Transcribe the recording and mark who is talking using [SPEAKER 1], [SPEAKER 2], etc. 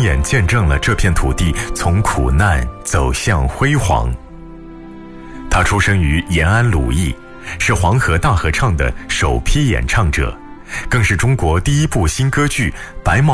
[SPEAKER 1] 眼见证了这片土地从苦难走向辉煌。他出生于延安鲁艺，是黄河大合唱的首批演唱者，更是中国第一部新歌剧《白毛